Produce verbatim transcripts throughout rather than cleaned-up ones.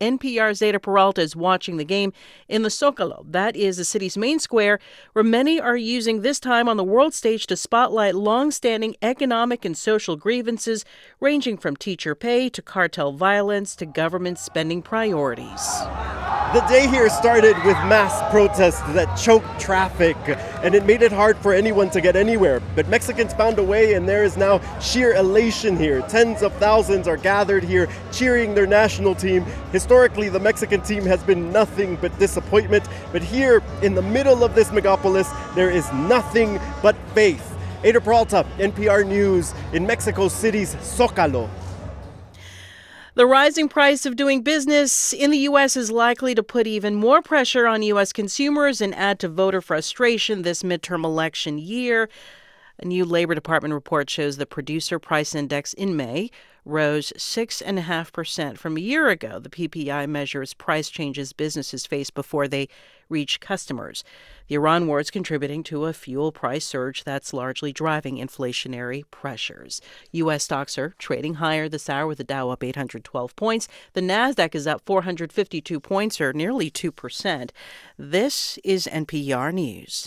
N P R's Zeta Peralta is watching the game in the Zócalo. That is the city's main square, where many are using this time on the world stage to spotlight long-standing economic and social grievances, ranging from teacher pay to cartel violence to government spending priorities. The day here started with mass protests that choked traffic, and it made it hard for anyone to get anywhere. But Mexicans found a way, and there is now sheer elation here. Tens of thousands are gathered here, cheering their national team. Historically, the Mexican team has been nothing but disappointment, but here, in the middle of this megapolis, there is nothing but faith. Zeta Peralta, N P R News, in Mexico City's Zócalo. The rising price of doing business in the U S is likely to put even more pressure on U S consumers and add to voter frustration this midterm election year. A new Labor Department report shows the Producer Price Index in May rose six point five percent from a year ago. The P P I measures price changes businesses face before they reach customers. The Iran war is contributing to a fuel price surge that's largely driving inflationary pressures. U S stocks are trading higher this hour, with the Dow up eight hundred twelve points. The Nasdaq is up four hundred fifty-two points, or nearly two percent. This is N P R News.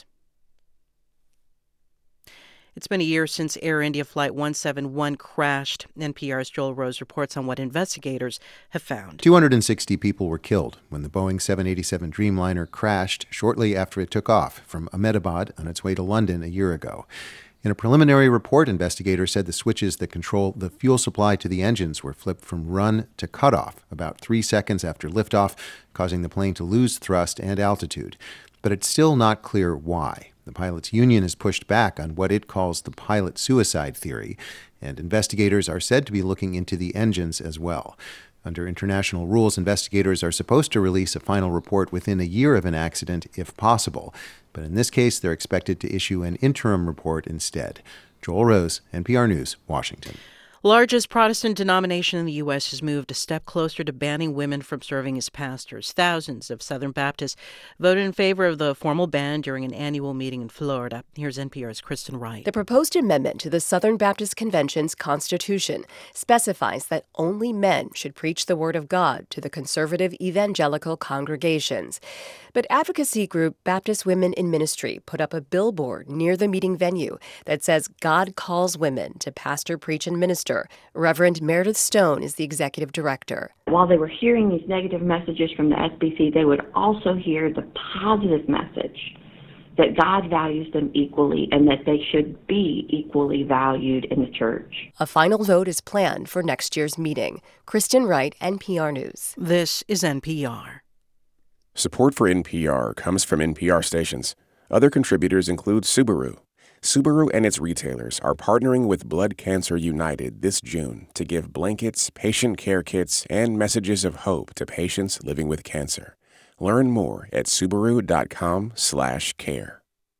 It's been a year since Air India Flight one seventy-one crashed. N P R's Joel Rose reports on what investigators have found. two hundred sixty people were killed when the Boeing seven eighty-seven Dreamliner crashed shortly after it took off from Ahmedabad on its way to London a year ago. In a preliminary report, investigators said the switches that control the fuel supply to the engines were flipped from run to cutoff about three seconds after liftoff, causing the plane to lose thrust and altitude. But it's still not clear why. The pilots' union has pushed back on what it calls the pilot suicide theory, and investigators are said to be looking into the engines as well. Under international rules, investigators are supposed to release a final report within a year of an accident if possible. But in this case, they're expected to issue an interim report instead. Joel Rose, N P R News, Washington. Largest Protestant denomination in the U S has moved a step closer to banning women from serving as pastors. Thousands of Southern Baptists voted in favor of the formal ban during an annual meeting in Florida. Here's N P R's Kristen Wright. The proposed amendment to the Southern Baptist Convention's Constitution specifies that only men should preach the Word of God to the conservative evangelical congregations. But advocacy group Baptist Women in Ministry put up a billboard near the meeting venue that says God calls women to pastor, preach, and minister. Reverend Meredith Stone is the executive director. While they were hearing these negative messages from the S B C, they would also hear the positive message that God values them equally and that they should be equally valued in the church. A final vote is planned for next year's meeting. Kristen Wright, N P R News. This is N P R. Support for N P R comes from N P R stations. Other contributors include Subaru. Subaru and its retailers are partnering with Blood Cancer United this June to give blankets, patient care kits, and messages of hope to patients living with cancer. Learn more at Subaru.com slash care.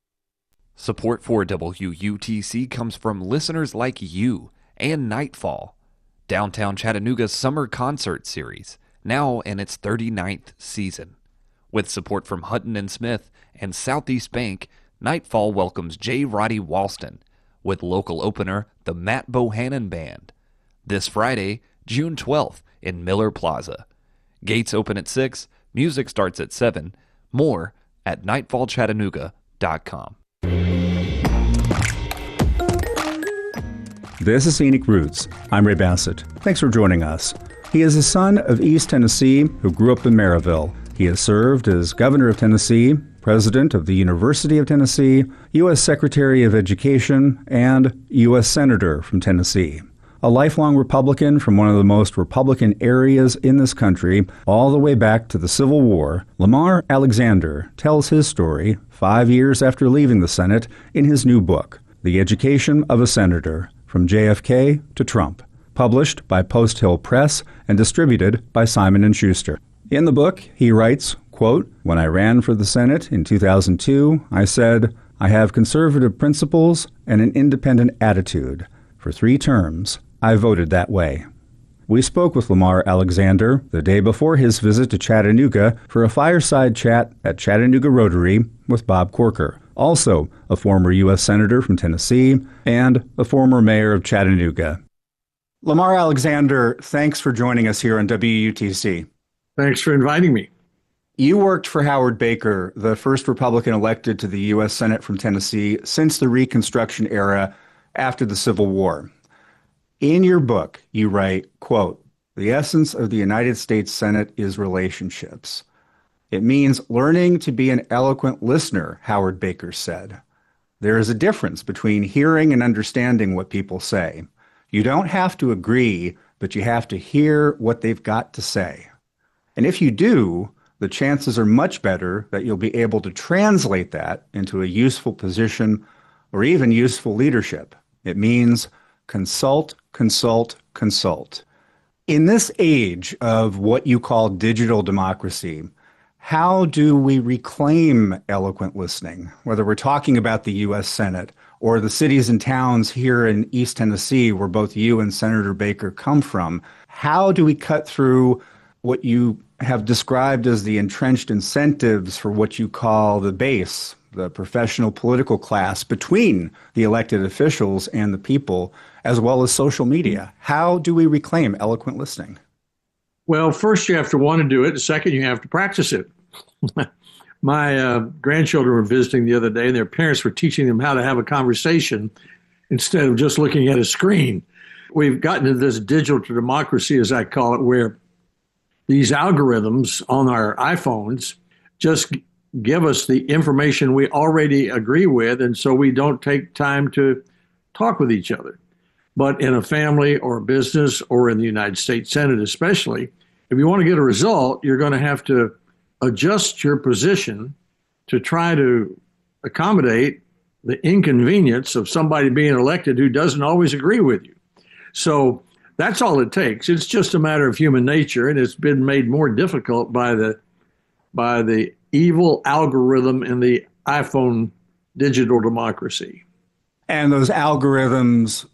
Support for W U T C comes from listeners like you and Nightfall, Downtown Chattanooga's summer concert series, now in its thirty-ninth season. With support from Hutton and Smith and Southeast Bank, Nightfall welcomes J. Roddy Walston with local opener the Matt Bohannon Band. This Friday, June twelfth, in Miller Plaza. Gates open at six, music starts at seven. More at nightfall chattanooga dot com. This is Scenic Roots. I'm Ray Bassett. Thanks for joining us. He is a son of East Tennessee who grew up in Maryville. He has served as governor of Tennessee, president of the University of Tennessee, U S Secretary of Education, and U S Senator from Tennessee. A lifelong Republican from one of the most Republican areas in this country, all the way back to the Civil War, Lamar Alexander tells his story five years after leaving the Senate in his new book, The Education of a Senator, From J F K to Trump, published by Post Hill Press and distributed by Simon and Schuster. In the book, he writes, quote, "When I ran for the Senate in two thousand two, I said, I have conservative principles and an independent attitude. For three terms, I voted that way." We spoke with Lamar Alexander the day before his visit to Chattanooga for a fireside chat at Chattanooga Rotary with Bob Corker, also a former U S Senator from Tennessee and a former mayor of Chattanooga. Lamar Alexander, thanks for joining us here on W U T C. Thanks for inviting me. You worked for Howard Baker, the first Republican elected to the U S Senate from Tennessee since the Reconstruction era after the Civil War. In your book, you write, quote, "The essence of the United States Senate is relationships. It means learning to be an eloquent listener," Howard Baker said. "There is a difference between hearing and understanding what people say. You don't have to agree, but you have to hear what they've got to say. And if you do, the chances are much better that you'll be able to translate that into a useful position or even useful leadership. It means consult, consult, consult." In this age of what you call digital democracy, how do we reclaim eloquent listening, whether we're talking about the U S Senate or the cities and towns here in East Tennessee where both you and Senator Baker come from? How do we cut through what you have described as the entrenched incentives for what you call the base, the professional political class between the elected officials and the people, as well as social media? How do we reclaim eloquent listening? Well, first you have to want to do it. Second, you have to practice it. My uh, grandchildren were visiting the other day, and their parents were teaching them how to have a conversation instead of just looking at a screen. We've gotten to this digital democracy, as I call it, where these algorithms on our iPhones just give us the information we already agree with, and so we don't take time to talk with each other. But in a family or a business or in the United States Senate especially, if you want to get a result, you're going to have to adjust your position to try to accommodate the inconvenience of somebody being elected who doesn't always agree with you. So that's all it takes. It's just a matter of human nature, and it's been made more difficult by the by the evil algorithm in the iPhone digital democracy. And those algorithms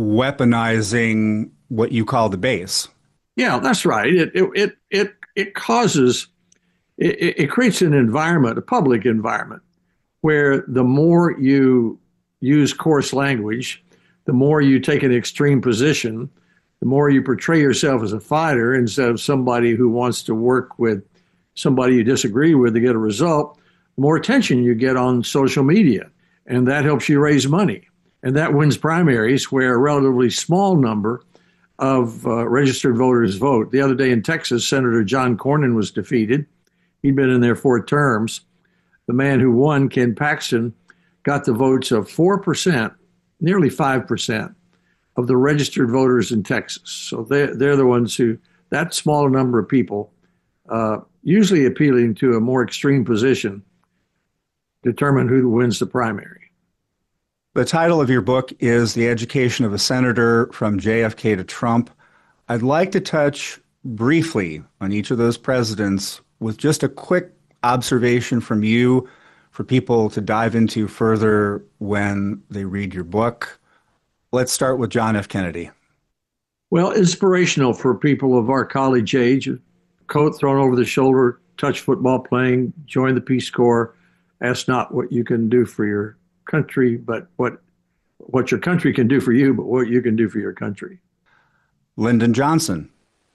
weaponizing what you call the base. Yeah, that's right. It it it it, it causes it, it creates an environment, a public environment, where the more you use coarse language, the more you take an extreme position, the more you portray yourself as a fighter instead of somebody who wants to work with somebody you disagree with to get a result, the more attention you get on social media. And that helps you raise money. And that wins primaries where a relatively small number of uh, registered voters vote. The other day in Texas, Senator John Cornyn was defeated. He'd been in there four terms. The man who won, Ken Paxton, got the votes of four percent, nearly five percent of the registered voters in Texas. So they're, they're the ones who, that small number of people, uh, usually appealing to a more extreme position, determine who wins the primary. The title of your book is The Education of a Senator from J F K to Trump. I'd like to touch briefly on each of those presidents with just a quick observation from you for people to dive into further when they read your book. Let's start with John F. Kennedy. Well, inspirational for people of our college age. Coat thrown over the shoulder, touch football playing, join the Peace Corps. Ask not what you can do for your country, but what what your country can do for you, but what you can do for your country. Lyndon Johnson.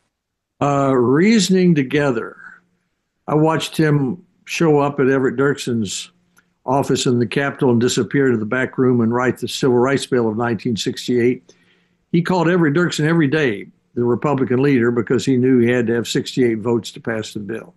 Uh, reasoning together. I watched him show up at Everett Dirksen's office in the Capitol and disappear to the back room and write the Civil Rights Bill of nineteen sixty-eight. He called Everett Dirksen every day the Republican leader because he knew he had to have sixty-eight votes to pass the bill.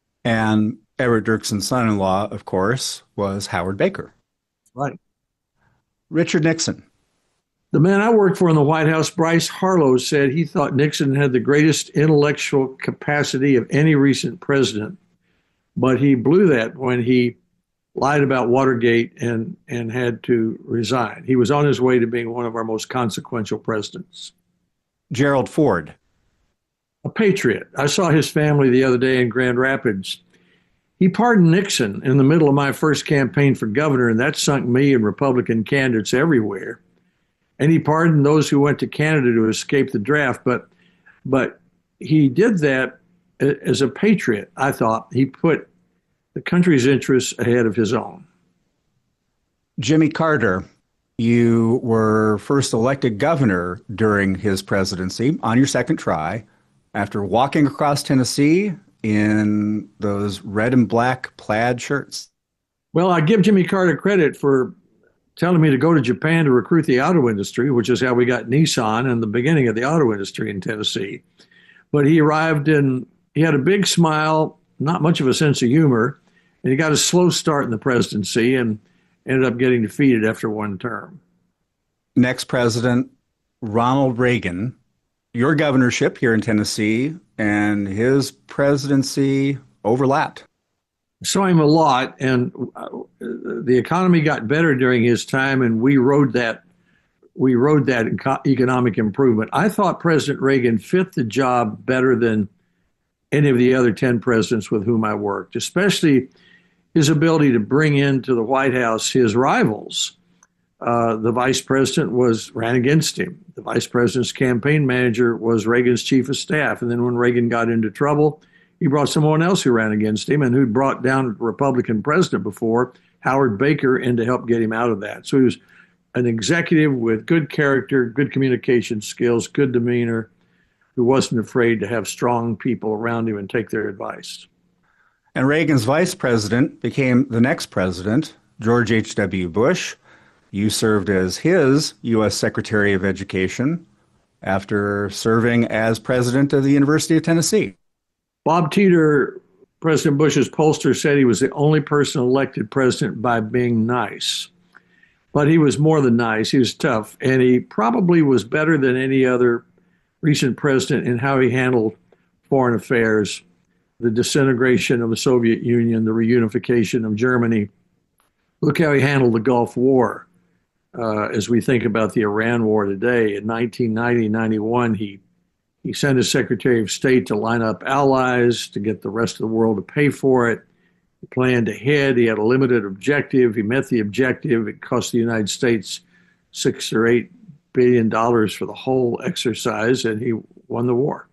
And Everett Dirksen's son-in-law, of course, was Howard Baker. Right. Richard Nixon. The man I worked for in the White House, Bryce Harlow, said he thought Nixon had the greatest intellectual capacity of any recent president, but he blew that when he lied about Watergate and, and had to resign. He was on his way to being one of our most consequential presidents. Gerald Ford. A patriot. I saw his family the other day in Grand Rapids. He pardoned Nixon in the middle of my first campaign for governor, and that sunk me and Republican candidates everywhere. And he pardoned those who went to Canada to escape the draft, but but he did that as a patriot, I thought. He put the country's interests ahead of his own. Jimmy Carter, you were first elected governor during his presidency on your second try. After walking across Tennessee in those red and black plaid shirts? Well, I give Jimmy Carter credit for telling me to go to Japan to recruit the auto industry, which is how we got Nissan and the beginning of the auto industry in Tennessee. But he arrived in, he had a big smile, not much of a sense of humor, and he got a slow start in the presidency and ended up getting defeated after one term. Next president, Ronald Reagan. Your governorship here in Tennessee and his presidency overlapped. Saw him a lot, and the economy got better during his time, and we rode that. We rode that economic improvement. I thought President Reagan fit the job better than any of the other ten presidents with whom I worked, especially his ability to bring into the White House his rivals. Uh, the vice president was ran against him. The vice president's campaign manager was Reagan's chief of staff, and then when Reagan got into trouble, he brought someone else who ran against him and who'd brought down a Republican president before, Howard Baker, in to help get him out of that. So he was an executive with good character, good communication skills, good demeanor, who wasn't afraid to have strong people around him and take their advice. And Reagan's vice president became the next president, George H W. Bush. You served as his U S Secretary of Education after serving as president of the University of Tennessee. Bob Teeter, President Bush's pollster, said he was the only person elected president by being nice. But he was more than nice. He was tough. And he probably was better than any other recent president in how he handled foreign affairs, the disintegration of the Soviet Union, the reunification of Germany. Look how he handled the Gulf War. Uh, as we think about the Iran war today, in nineteen ninety, ninety-one, he He sent his Secretary of State to line up allies to get the rest of the world to pay for it. He planned ahead. He had a limited objective. He met the objective. It cost the United States six or eight billion dollars for the whole exercise, and he won the war.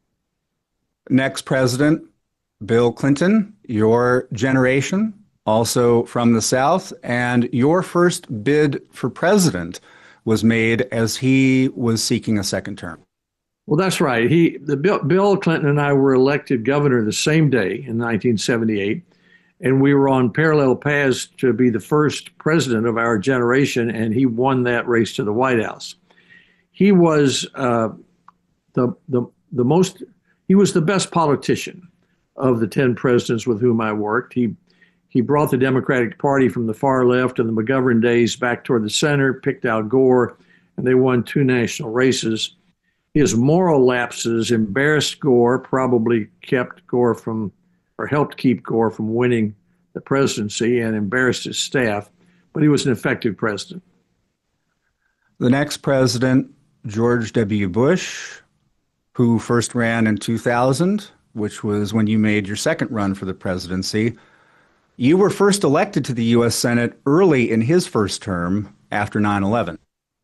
Next president, Bill Clinton, your generation, also from the South, and your first bid for president was made as he was seeking a second term. Well, that's right. He, the Bill, Bill Clinton and I were elected governor the same day in nineteen seventy-eight, and we were on parallel paths to be the first president of our generation, and he won that race to the White House. He was uh, the the the most. He was the best politician of the ten presidents with whom I worked. He he brought the Democratic Party from the far left in the McGovern days back toward the center, picked out Gore, and they won two national races. His moral lapses embarrassed Gore, probably kept Gore from, or helped keep Gore from winning the presidency, and embarrassed his staff, but he was an effective president. The next president, George W. Bush, who first ran in two thousand, which was when you made your second run for the presidency. You were first elected to the U S Senate early in his first term after nine eleven.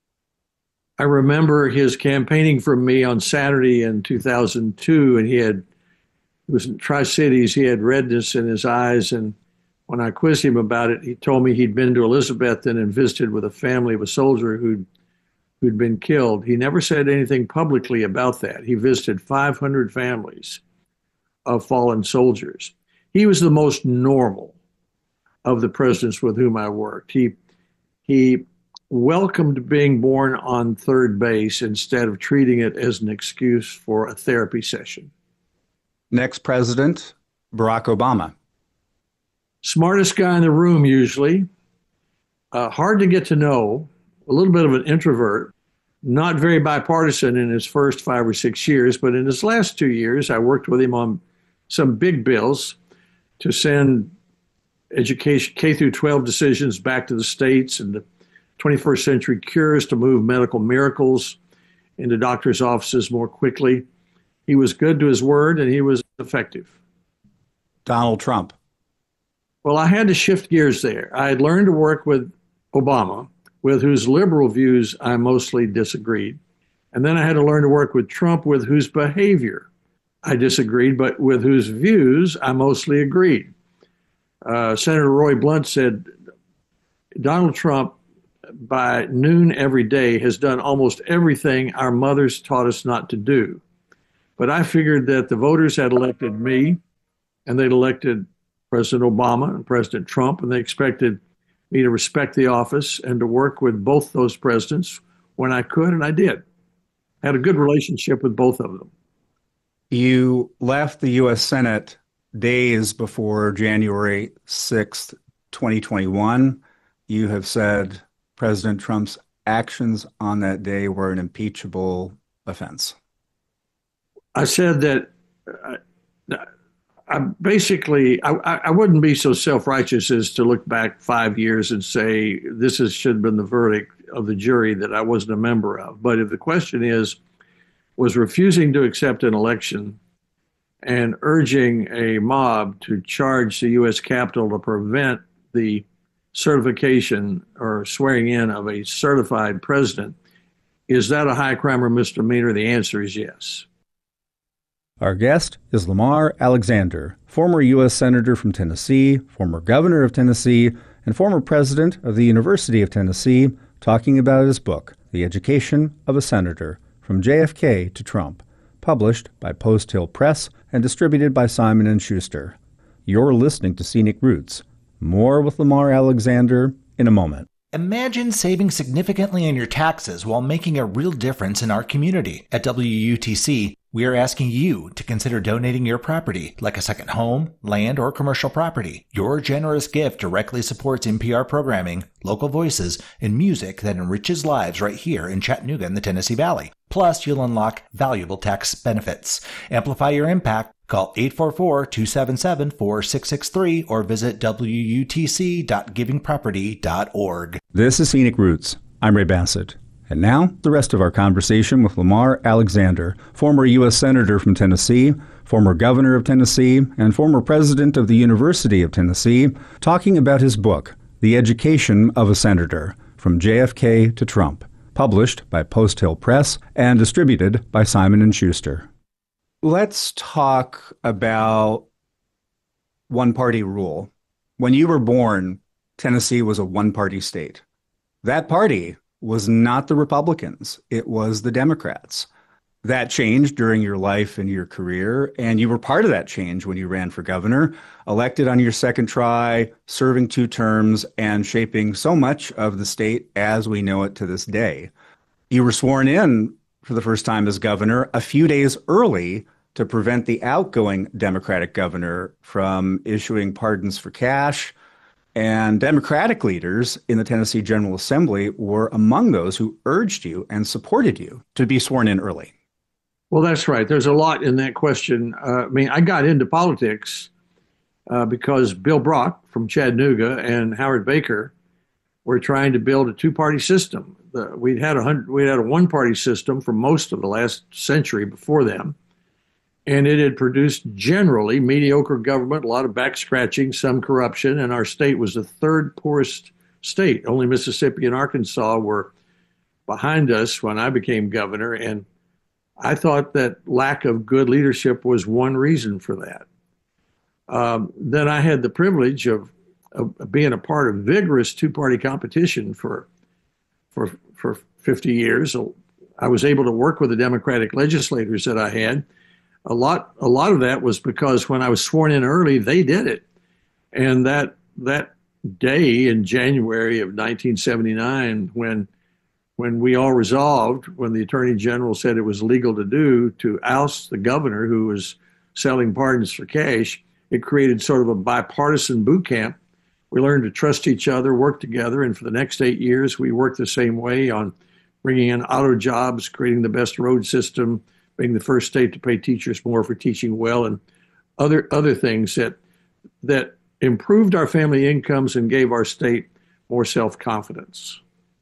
I remember his campaigning for me on Saturday in two thousand two, and he had, he was in Tri-Cities, he had redness in his eyes, and when I quizzed him about it, he told me he'd been to Elizabethton and visited with a family of a soldier who'd, who'd been killed. He never said anything publicly about that. He visited five hundred families of fallen soldiers. He was the most normal of the presidents with whom I worked. He, he welcomed being born on third base instead of treating it as an excuse for a therapy session. Next president, Barack Obama. Smartest guy in the room, usually. Uh, hard to get to know, a little bit of an introvert, not very bipartisan in his first five or six years, but in his last two years, I worked with him on some big bills to send education, K through twelve decisions back to the states, and the twenty-first century cures to move medical miracles into doctors' offices more quickly. He was good to his word, and he was effective. Donald Trump. Well, I had to shift gears there. I had learned to work with Obama, with whose liberal views I mostly disagreed. And then I had to learn to work with Trump, with whose behavior I disagreed, but with whose views I mostly agreed. Uh, Senator Roy Blunt said, Donald Trump, by noon every day, has done almost everything our mothers taught us not to do. But I figured that the voters had elected me, and they'd elected President Obama and President Trump, and they expected me to respect the office and to work with both those presidents when I could, and I did. I had a good relationship with both of them. You left the U S Senate days before January sixth, twenty twenty-one. You have said President Trump's actions on that day were an impeachable offense. I said that uh, I basically, I, I wouldn't be so self-righteous as to look back five years and say this is, should have been the verdict of the jury that I wasn't a member of. But if the question is, was refusing to accept an election and urging a mob to charge the U S Capitol to prevent the certification or swearing in of a certified president, is that a high crime or misdemeanor? The answer is yes. Our guest is Lamar Alexander, former U S Senator from Tennessee, former governor of Tennessee, and former president of the University of Tennessee, talking about his book, The Education of a Senator, From J F K to Trump, published by Post Hill Press and distributed by Simon and Schuster. You're listening to Scenic Roots. More with Lamar Alexander in a moment. Imagine saving significantly on your taxes while making a real difference in our community. At W U T C, we are asking you to consider donating your property, like a second home, land, or commercial property. Your generous gift directly supports N P R programming, local voices, and music that enriches lives right here in Chattanooga and the Tennessee Valley. Plus, you'll unlock valuable tax benefits. Amplify your impact. Call eight four four, two seven seven, four six six three or visit W U T C dot giving property dot org. This is Scenic Roots. I'm Ray Bassett. And now, the rest of our conversation with Lamar Alexander, former U S Senator from Tennessee, former governor of Tennessee, and former president of the University of Tennessee, talking about his book, The Education of a Senator, From J F K to Trump, published by Post Hill Press and distributed by Simon and Schuster. Let's talk about one-party rule. When you were born, Tennessee was a one-party state. That party was not the Republicans. It was the Democrats. That changed during your life and your career, and you were part of that change when you ran for governor, elected on your second try, serving two terms, and shaping so much of the state as we know it to this day. You were sworn in for the first time as governor a few days early to prevent the outgoing Democratic governor from issuing pardons for cash. And Democratic leaders in the Tennessee General Assembly were among those who urged you and supported you to be sworn in early. Well, that's right. There's a lot in that question. Uh, I mean, I got into politics uh, because Bill Brock from Chattanooga and Howard Baker were trying to build a two-party system. The, we'd had a hundred, we'd had a one-party system for most of the last century before them. And it had produced generally mediocre government, a lot of back scratching, some corruption, and our state was the third poorest state. Only Mississippi and Arkansas were behind us when I became governor, and I thought that lack of good leadership was one reason for that. Um, then I had the privilege of, of being a part of vigorous two-party competition for, for, for fifty years. So I was able to work with the Democratic legislators that I had. A lot, a lot of that was because when I was sworn in early, they did it. And that that day in January of nineteen seventy-nine, when when we all resolved, when the Attorney General said it was legal to do, to oust the governor who was selling pardons for cash, it created sort of a bipartisan boot camp. We learned to trust each other, work together, and for the next eight years, we worked the same way on bringing in auto jobs, creating the best road system, being the first state to pay teachers more for teaching well, and other other things that that improved our family incomes and gave our state more self-confidence.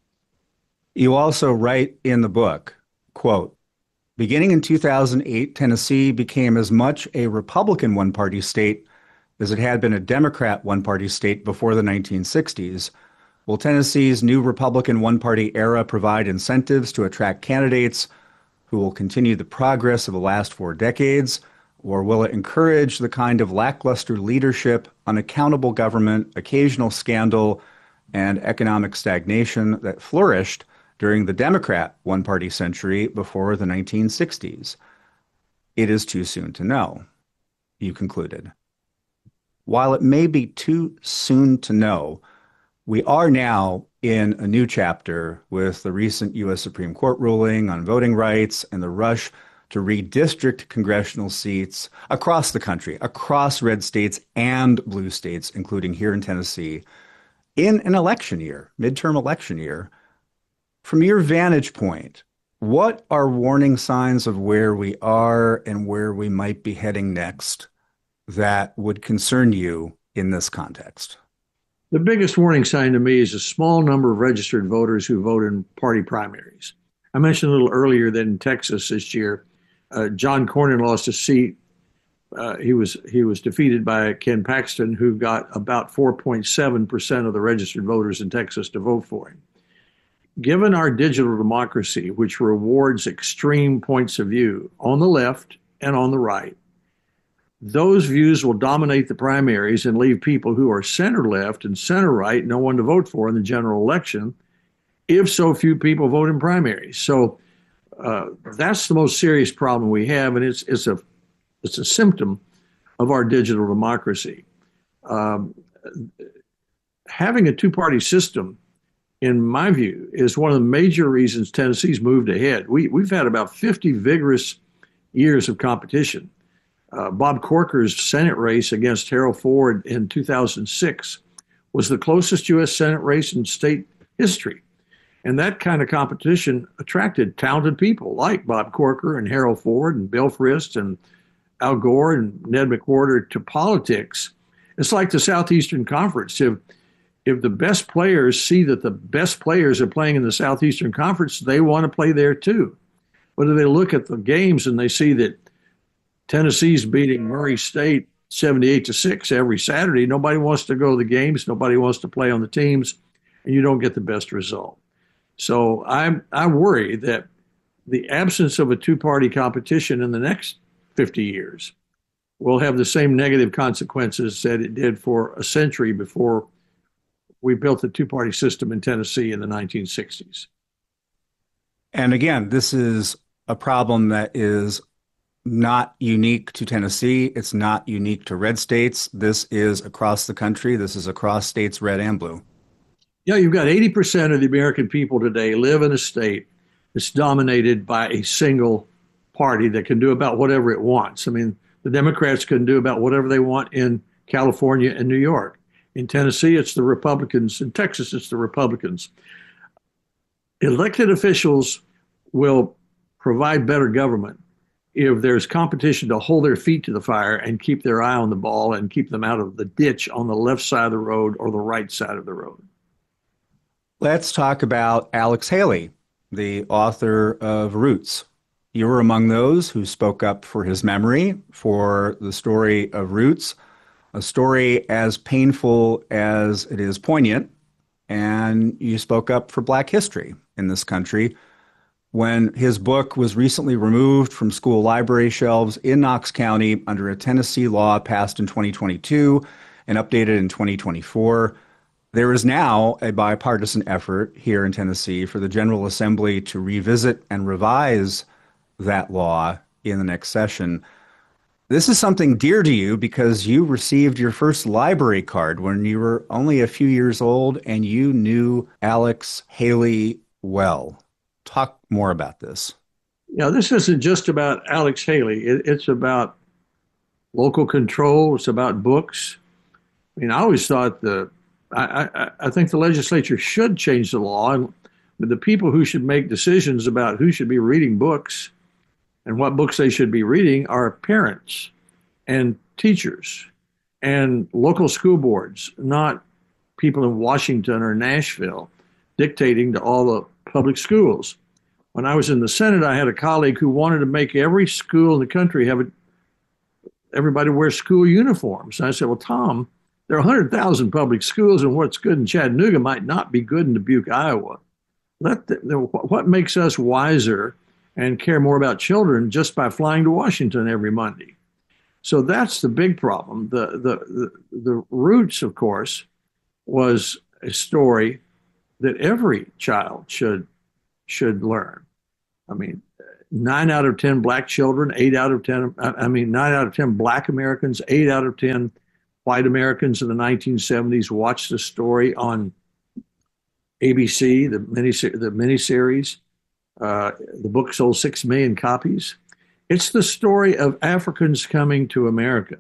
You also write in the book, quote, beginning in two thousand eight, Tennessee became as much a Republican one-party state as it had been a Democrat one-party state before the nineteen sixties. Will Tennessee's new Republican one-party era provide incentives to attract candidates who will continue the progress of the last four decades, or will it encourage the kind of lackluster leadership, unaccountable government, occasional scandal, and economic stagnation that flourished during the Democrat one-party century before the nineteen sixties? It is too soon to know, you concluded. While it may be too soon to know, we are now in a new chapter with the recent U S Supreme Court ruling on voting rights and the rush to redistrict congressional seats across the country, across red states and blue states, including here in Tennessee, in an election year, midterm election year. From your vantage point, what are warning signs of where we are and where we might be heading next that would concern you in this context? The biggest warning sign to me is a small number of registered voters who vote in party primaries. I mentioned a little earlier that in Texas this year, uh, John Cornyn lost a seat. Uh, he was he was defeated by Ken Paxton, who got about four point seven percent of the registered voters in Texas to vote for him. Given our digital democracy, which rewards extreme points of view on the left and on the right, those views will dominate the primaries and leave people who are center left and center right no one to vote for in the general election if so few people vote in primaries. So uh, that's the most serious problem we have, and it's it's a it's a symptom of our digital democracy. Um, having a two-party system, in my view, is one of the major reasons Tennessee's moved ahead. We we've had about fifty vigorous years of competition. Uh, Bob Corker's Senate race against Harold Ford in two thousand six was the closest U S Senate race in state history. And that kind of competition attracted talented people like Bob Corker and Harold Ford and Bill Frist and Al Gore and Ned McWhorter to politics. It's like the Southeastern Conference. If, if the best players see that the best players are playing in the Southeastern Conference, they want to play there too. But if they look at the games and they see that Tennessee's beating Murray State seventy-eight to six every Saturday, nobody wants to go to the games, nobody wants to play on the teams, and you don't get the best result. So I'm, I worry that the absence of a two-party competition in the next fifty years will have the same negative consequences that it did for a century before we built the two-party system in Tennessee in the nineteen sixties. And again, this is a problem that is not unique to Tennessee. It's not unique to red states. This is across the country. This is across states, red and blue. Yeah, you've got eighty percent of the American people today live in a state that's dominated by a single party that can do about whatever it wants. I mean, the Democrats can do about whatever they want in California and New York. In Tennessee, it's the Republicans. In Texas, it's the Republicans. Elected officials will provide better government if there's competition to hold their feet to the fire and keep their eye on the ball and keep them out of the ditch on the left side of the road or the right side of the road. Let's talk about Alex Haley, the author of Roots. You were among those who spoke up for his memory, for the story of Roots, a story as painful as it is poignant, and you spoke up for Black history in this country. When his book was recently removed from school library shelves in Knox County under a Tennessee law passed in twenty twenty-two and updated in twenty twenty-four, there is now a bipartisan effort here in Tennessee for the General Assembly to revisit and revise that law in the next session. This is something dear to you because you received your first library card when you were only a few years old and you knew Alex Haley well. Talk more about this. Yeah, this isn't just about Alex Haley. It, it's about local control. It's about books. I mean, I always thought the, I, I, I think the legislature should change the law, and the people who should make decisions about who should be reading books and what books they should be reading are parents and teachers and local school boards, not people in Washington or Nashville dictating to all the public schools. When I was in the Senate, I had a colleague who wanted to make every school in the country have a, everybody wear school uniforms. And I said, well, Tom, there are one hundred thousand public schools, and what's good in Chattanooga might not be good in Dubuque, Iowa. Let the, the, what makes us wiser and care more about children just by flying to Washington every Monday? So that's the big problem. The, the, the, the Roots, of course, was a story that every child should should learn. I mean, nine out of ten Black children, eight out of ten, I mean, nine out of ten Black Americans, eight out of ten white Americans in the nineteen seventies watched the story on A B C, the mini the miniseries. Uh, the book sold six million copies. It's the story of Africans coming to America.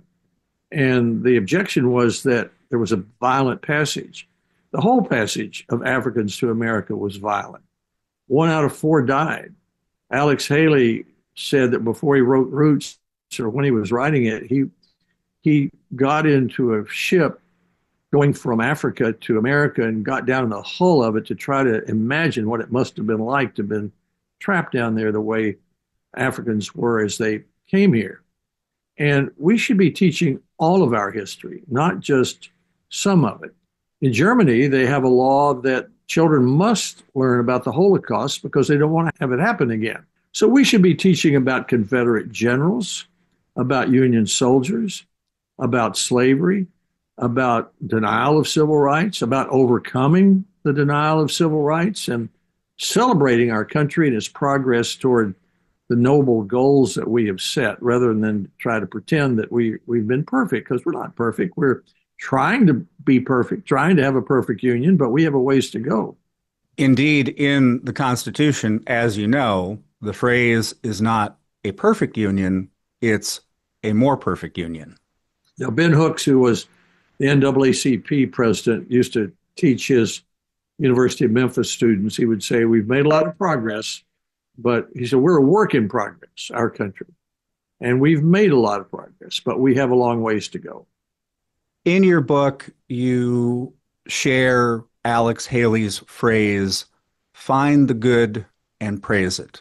And the objection was that there was a violent passage. The whole passage of Africans to America was violent. One out of four died. Alex Haley said that before he wrote Roots, or when he was writing it, he he got into a ship going from Africa to America and got down in the hull of it to try to imagine what it must have been like to have been trapped down there the way Africans were as they came here. And we should be teaching all of our history, not just some of it. In Germany, they have a law that children must learn about the Holocaust because they don't want to have it happen again. So we should be teaching about Confederate generals, about Union soldiers, about slavery, about denial of civil rights, about overcoming the denial of civil rights, and celebrating our country and its progress toward the noble goals that we have set, rather than try to pretend that we, we've been perfect, because we're not perfect. We're trying to be perfect, trying to have a perfect union, but we have a ways to go. Indeed, in the Constitution, as you know, the phrase is not a perfect union, it's a more perfect union. Now, Ben Hooks, who was the N double A C P president, used to teach his University of Memphis students. He would say, we've made a lot of progress, but he said, we're a work in progress, our country. And we've made a lot of progress, but we have a long ways to go. In your book, you share Alex Haley's phrase, find the good and praise it.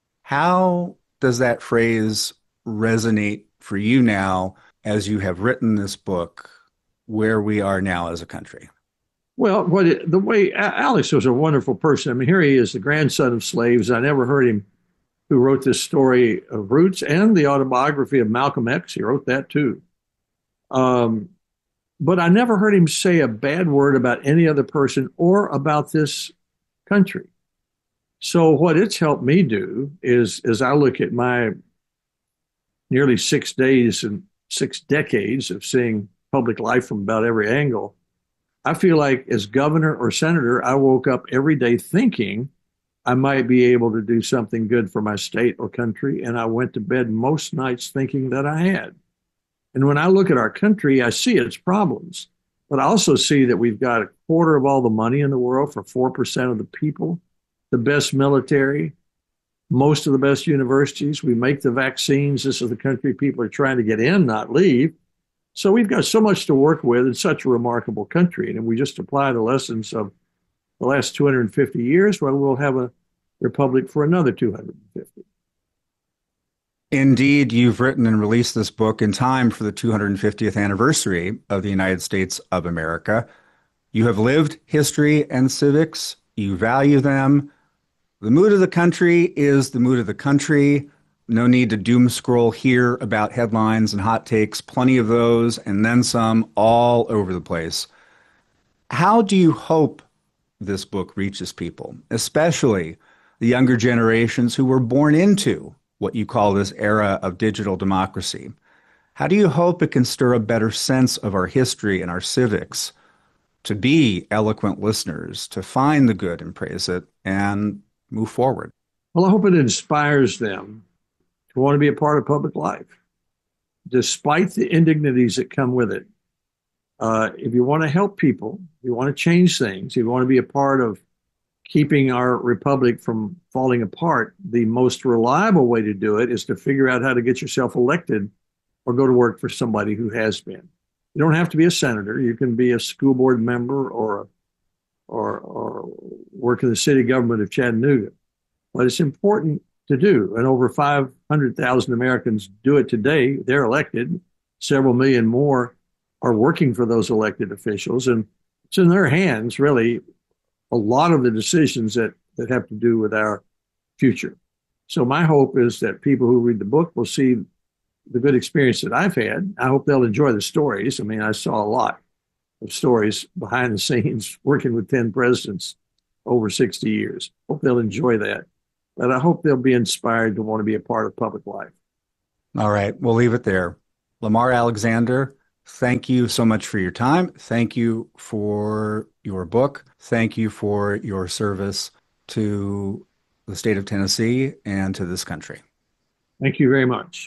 How does that phrase resonate for you now as you have written this book, where we are now as a country? Well, what it, the way Alex was a wonderful person. I mean, here he is, the grandson of slaves. I never heard him, who wrote this story of Roots and the autobiography of Malcolm X. He wrote that too. Um, but I never heard him say a bad word about any other person or about this country. So what it's helped me do is, as I look at my nearly six days and six decades of seeing public life from about every angle, I feel like as governor or senator, I woke up every day thinking I might be able to do something good for my state or country. And I went to bed most nights thinking that I had. And when I look at our country, I see its problems, but I also see that we've got a quarter of all the money in the world for four percent of the people, the best military, most of the best universities. We make the vaccines. This is the country people are trying to get in, not leave. So we've got so much to work with in such a remarkable country. And if we just apply the lessons of the last two hundred fifty years, well, we'll have a republic for another two hundred fifty. Indeed, you've written and released this book in time for the two hundred fiftieth anniversary of the United States of America. You have lived history and civics. You value them. The mood of the country is the mood of the country. No need to doom scroll here about headlines and hot takes. Plenty of those, and then some, all over the place. How do you hope this book reaches people, especially the younger generations who were born into what you call this era of digital democracy? How do you hope it can stir a better sense of our history and our civics, to be eloquent listeners, to find the good and praise it, and move forward? Well, I hope it inspires them to want to be a part of public life, despite the indignities that come with it. Uh, if you want to help people, if you want to change things, if you want to be a part of keeping our republic from falling apart, the most reliable way to do it is to figure out how to get yourself elected or go to work for somebody who has been. You don't have to be a senator. You can be a school board member or or, or work in the city government of Chattanooga. But it's important to do. And over five hundred thousand Americans do it today. They're elected. Several million more are working for those elected officials. And it's in their hands, really, a lot of the decisions that, that have to do with our future. So my hope is that people who read the book will see the good experience that I've had. I hope they'll enjoy the stories. I mean, I saw a lot of stories behind the scenes working with ten presidents over sixty years. Hope they'll enjoy that. But I hope they'll be inspired to want to be a part of public life. All right, we'll leave it there. Lamar Alexander, Thank you so much for your time. Thank you for your book. Thank you for your service to the state of Tennessee and to this country. Thank you very much.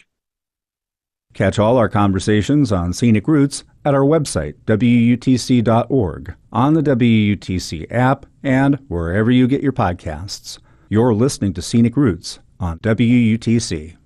Catch all our conversations on Scenic Roots at our website, W U T C dot org, on the W U T C app, and wherever you get your podcasts. You're listening to Scenic Roots on W U T C.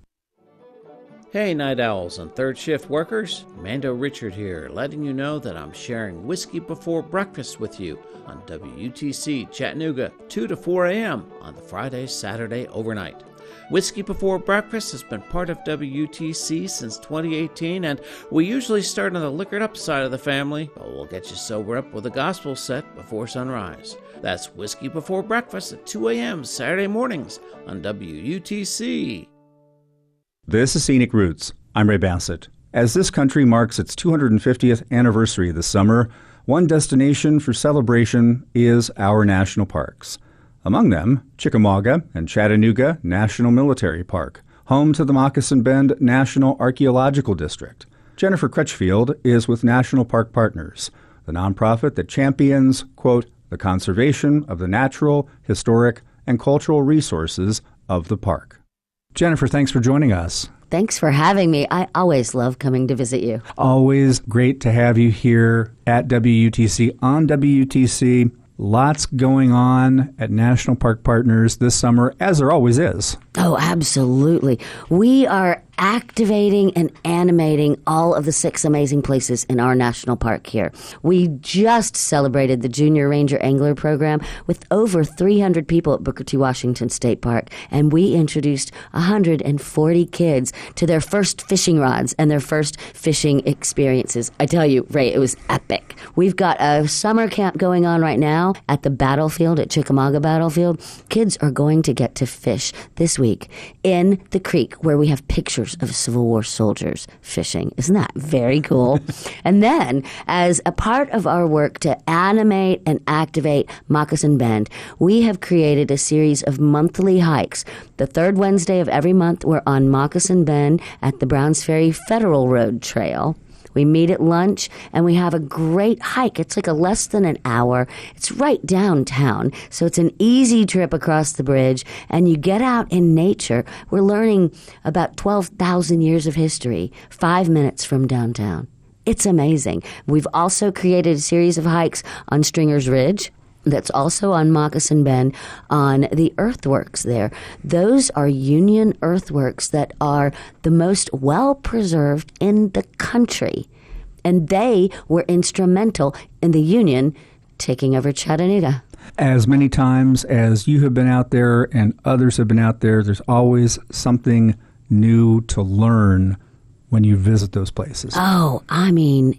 Hey, Night Owls and third shift workers, Mando Richard here, letting you know that I'm sharing Whiskey Before Breakfast with you on W U T C Chattanooga, two to four a.m. on the Friday, Saturday overnight. Whiskey Before Breakfast has been part of W U T C since twenty eighteen, and we usually start on the liquored up side of the family, but we'll get you sober up with a gospel set before sunrise. That's Whiskey Before Breakfast at two a.m. Saturday mornings on W U T C. This is Scenic Roots. I'm Ray Bassett. As this country marks its two hundred fiftieth anniversary this summer, one destination for celebration is our national parks. Among them, Chickamauga and Chattanooga National Military Park, home to the Moccasin Bend National Archaeological District. Jennifer Crutchfield is with National Park Partners, the nonprofit that champions, quote, the conservation of the natural, historic, and cultural resources of the park. Jennifer, thanks for joining us. Thanks for having me. I always love coming to visit you. Always great to have you here at W U T C, on W U T C. Lots going on at National Park Partners this summer, as there always is. Oh, absolutely. We are activating and animating all of the six amazing places in our national park here. We just celebrated the Junior Ranger Angler program with over three hundred people at Booker T. Washington State Park, and we introduced one hundred forty kids to their first fishing rods and their first fishing experiences. I tell you, Ray, it was epic. We've got a summer camp going on right now at the battlefield, at Chickamauga Battlefield. Kids are going to get to fish this week in the creek where we have pictures of Civil War soldiers fishing. Isn't that very cool? And then, as a part of our work to animate and activate Moccasin Bend, we have created a series of monthly hikes. The third Wednesday of every month, we're on Moccasin Bend at the Browns Ferry Federal Road Trail. We meet at lunch, and we have a great hike. It's like a less than an hour. It's right downtown, so it's an easy trip across the bridge, and you get out in nature. We're learning about twelve thousand years of history, five minutes from downtown. It's amazing. We've also created a series of hikes on Stringer's Ridge. That's also on Moccasin Bend on the earthworks there. Those are Union earthworks that are the most well-preserved in the country. And they were instrumental in the Union taking over Chattanooga. As many times as you have been out there and others have been out there, there's always something new to learn when you visit those places. Oh, I mean,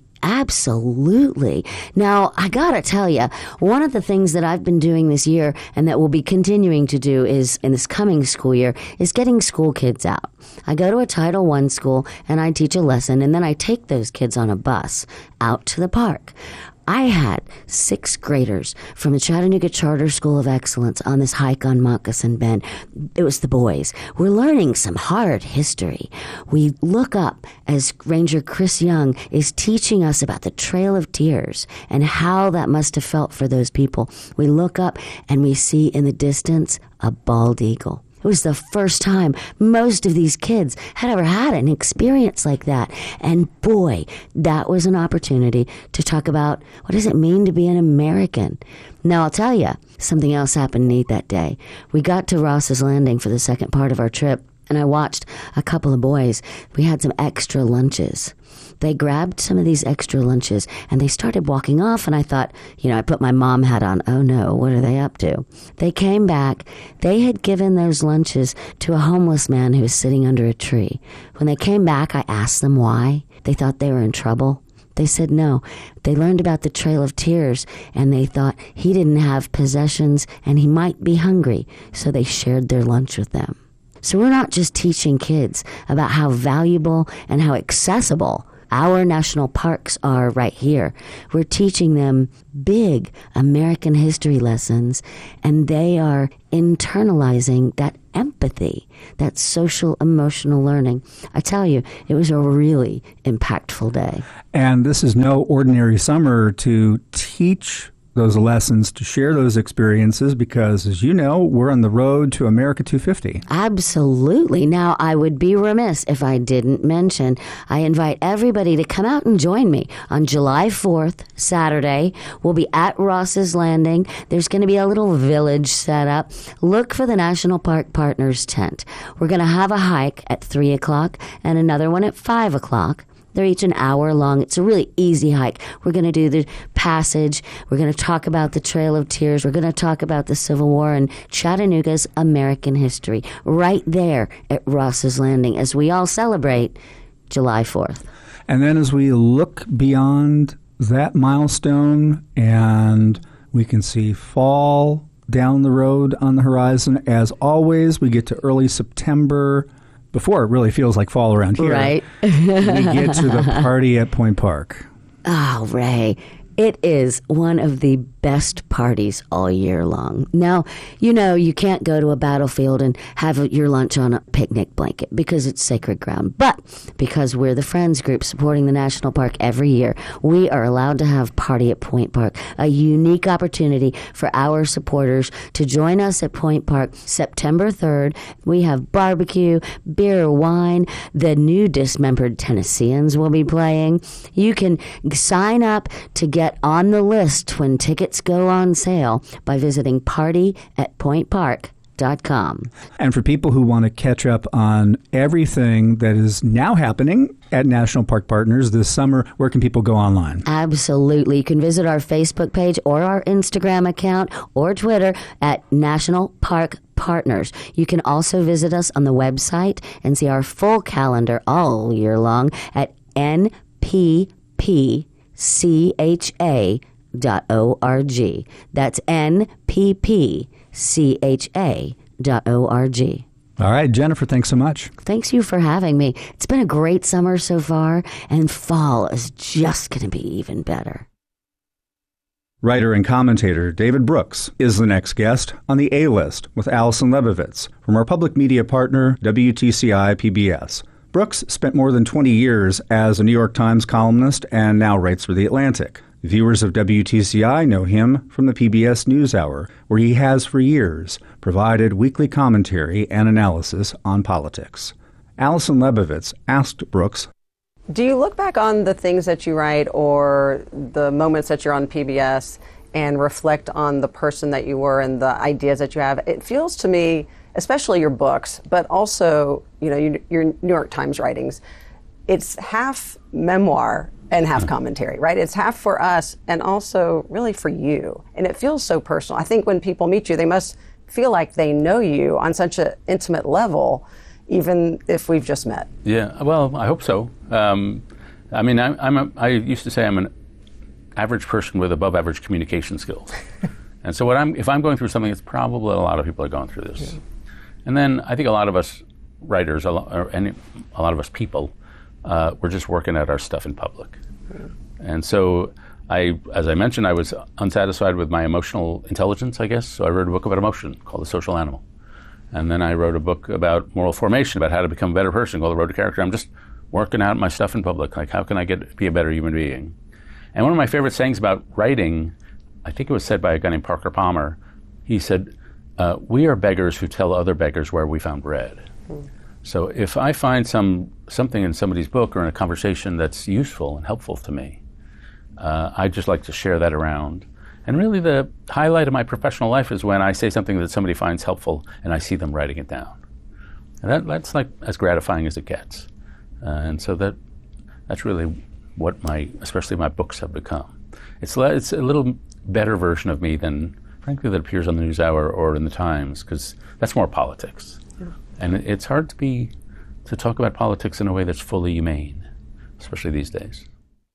absolutely. Now, I gotta tell you, one of the things that I've been doing this year and that we'll be continuing to do is in this coming school year is getting school kids out. I go to a Title One school and I teach a lesson, and then I take those kids on a bus out to the park. I had sixth graders from the Chattanooga Charter School of Excellence on this hike on Moccasin Bend. It was the boys. We're learning some hard history. We look up as Ranger Chris Young is teaching us about the Trail of Tears and how that must have felt for those people. We look up and we see in the distance a bald eagle. It was the first time most of these kids had ever had an experience like that. And boy, that was an opportunity to talk about what does it mean to be an American. Now, I'll tell you, something else happened neat that day. We got to Ross's Landing for the second part of our trip, and I watched a couple of boys. We had some extra lunches. They grabbed some of these extra lunches and they started walking off, and I thought, you know, I put my mom hat on. Oh no, what are they up to? They came back. They had given those lunches to a homeless man who was sitting under a tree. When they came back, I asked them why. They thought they were in trouble. They said no. They learned about the Trail of Tears, and they thought he didn't have possessions and he might be hungry, so they shared their lunch with them. So we're not just teaching kids about how valuable and how accessible our national parks are right here. We're teaching them big American history lessons, and they are internalizing that empathy, that social emotional learning. I tell you, it was a really impactful day. And this is no ordinary summer to teach those lessons, to share those experiences, because, as you know, we're on the road to America two fifty. Absolutely. Now, I would be remiss if I didn't mention, I invite everybody to come out and join me on July fourth, Saturday. We'll be at Ross's Landing. There's going to be a little village set up. Look for the National Park Partners tent. We're going to have a hike at three o'clock and another one at five o'clock. They're each an hour long. It's a really easy hike. We're going to do the passage. We're going to talk about the Trail of Tears. We're going to talk about the Civil War and Chattanooga's American history right there at Ross's Landing as we all celebrate July fourth. And then as we look beyond that milestone and we can see fall down the road on the horizon, as always, we get to early September. Before it really feels like fall around here. Right. We get to the party at Point Park. Oh, Ray. It is one of the best parties all year long. Now, you know, you can't go to a battlefield and have your lunch on a picnic blanket because it's sacred ground. But because we're the Friends group supporting the National Park every year, we are allowed to have Party at Point Park, a unique opportunity for our supporters to join us at Point Park September third. We have barbecue, beer, wine. The new Dismembered Tennesseans will be playing. You can sign up to get Get on the list when tickets go on sale by visiting party at point park dot com. And for people who want to catch up on everything that is now happening at National Park Partners this summer, where can people go online? Absolutely. You can visit our Facebook page or our Instagram account or Twitter at National Park Partners. You can also visit us on the website and see our full calendar all year long at N P P C H A dot O R G. That's N P P C H A dot O R G. All right, Jennifer, thanks so much. Thanks you for having me. It's been a great summer so far, and fall is just going to be even better. Writer and commentator David Brooks is the next guest on the A-List with Allison Lebovitz from our public media partner, W T C I P B S. Brooks spent more than twenty years as a New York Times columnist and now writes for The Atlantic. Viewers of W T C I know him from the P B S NewsHour, where he has for years provided weekly commentary and analysis on politics. Allison Lebovitz asked Brooks, do you look back on the things that you write or the moments that you're on P B S and reflect on the person that you were and the ideas that you have? It feels to me, especially your books, but also, you know, your, your New York Times writings, it's half memoir and half commentary, right? It's half for us and also really for you. And it feels so personal. I think when people meet you, they must feel like they know you on such an intimate level, even if we've just met. Yeah, well, I hope so. Um, I mean, I, I'm a, I used to say I'm an average person with above average communication skills. And so what I'm, if I'm going through something, it's probably a lot of people are going through this. Yeah. And then I think a lot of us writers, a lot, or any, a lot of us people, uh, we're just working out our stuff in public. Mm. And so I, as I mentioned, I was unsatisfied with my emotional intelligence, I guess. So I wrote a book about emotion called The Social Animal. And then I wrote a book about moral formation, about how to become a better person called The Road to Character. I'm just working out my stuff in public. Like, how can I get be a better human being? And one of my favorite sayings about writing, I think it was said by a guy named Parker Palmer. He said, Uh, we are beggars who tell other beggars where we found bread. Mm. So if I find some something in somebody's book or in a conversation that's useful and helpful to me, uh, I just like to share that around. And really the highlight of my professional life is when I say something that somebody finds helpful and I see them writing it down. And that, that's like as gratifying as it gets. Uh, and so that that's really what my, especially my books have become. It's, it's a little better version of me than frankly, that appears on the NewsHour or in the Times, because that's more politics. Yeah. And it's hard to be to talk about politics in a way that's fully humane, especially these days.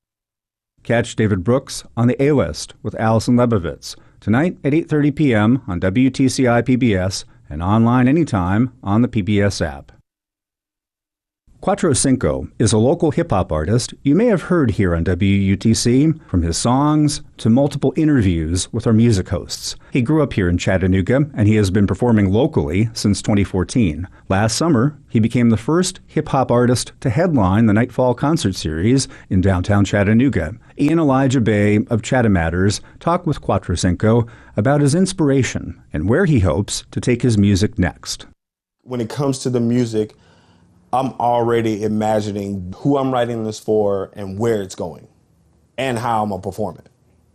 Catch David Brooks on the A-List with Allison Lebovitz tonight at eight thirty p.m. on W T C I P B S and online anytime on the P B S app. Cuatro Cinco is a local hip-hop artist you may have heard here on W U T C, from his songs to multiple interviews with our music hosts. He grew up here in Chattanooga, and he has been performing locally since twenty fourteen. Last summer, he became the first hip-hop artist to headline the Nightfall concert series in downtown Chattanooga. Ian Elijah Bay of Chattamatters talked with Cuatro Cinco about his inspiration and where he hopes to take his music next. When it comes to the music, I'm already imagining who I'm writing this for and where it's going and how I'm going to perform it.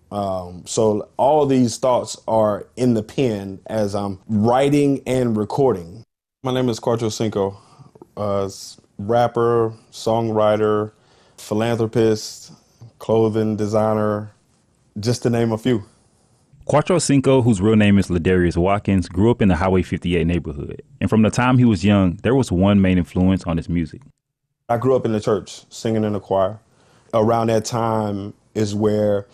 Um, so all these thoughts are in the pen as I'm writing and recording. My name is Cuatro Cinco, uh, rapper, songwriter, philanthropist, clothing designer, just to name a few. Cuatro Cinco, whose real name is Ladarius Watkins, grew up in the Highway fifty-eight neighborhood. And from the time he was young, there was one main influence on his music. I grew up in the church, singing in the choir. Around that time is where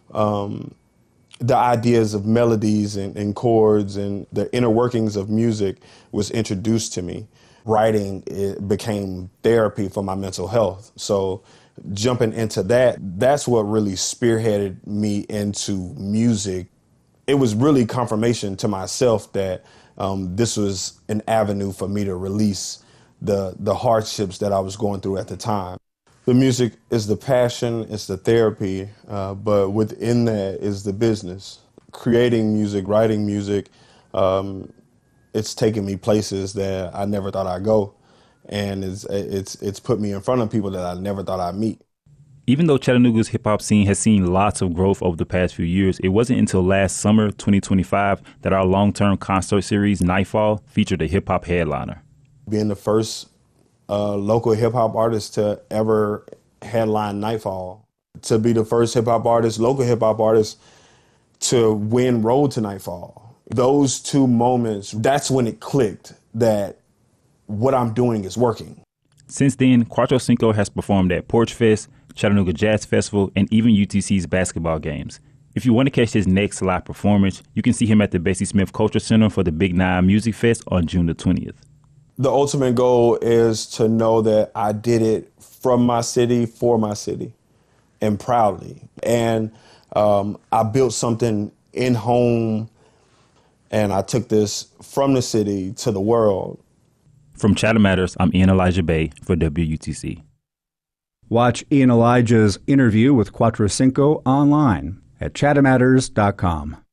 um, the ideas of melodies and, and chords and the inner workings of music was introduced to me. Writing, it became therapy for my mental health. So jumping into that, that's what really spearheaded me into music. It was really confirmation to myself that um, this was an avenue for me to release the the hardships that I was going through at the time. The music is the passion, it's the therapy, uh, but within that is the business. Creating music, writing music, um, it's taken me places that I never thought I'd go, and it's it's it's put me in front of people that I never thought I'd meet. Even though Chattanooga's hip-hop scene has seen lots of growth over the past few years, it wasn't until last summer, twenty twenty-five, that our long-term concert series, Nightfall, featured a hip-hop headliner. Being the first uh, local hip-hop artist to ever headline Nightfall, to be the first hip-hop artist, local hip-hop artist, to win Road to Nightfall. Those two moments, that's when it clicked that what I'm doing is working. Since then, Cuatro Cinco has performed at Porch Fest, Chattanooga Jazz Festival, and even U T C's basketball games. If you want to catch his next live performance, you can see him at the Bessie Smith Culture Center for the Big Nine Music Fest on June the twentieth. The ultimate goal is to know that I did it from my city, for my city, and proudly. And um, I built something in home, and I took this from the city to the world. From Chattamatters, I'm Ian Elijah Bay for W U T C. Watch Ian Elijah's interview with Cuatro Cinco online at chattamatters dot com.